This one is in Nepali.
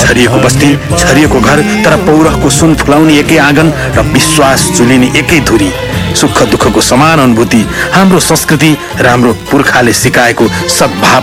छरिएको बस्ती, छरिएको घर, तर पौरखको सुन फुलाउने एकै आँगन र विश्वास चुलिने एकै धुरी। सुख दुःखको समान अनुभूति, हाम्रो संस्कृति र हाम्रो पुर्खाले सिकाएको सद्भाव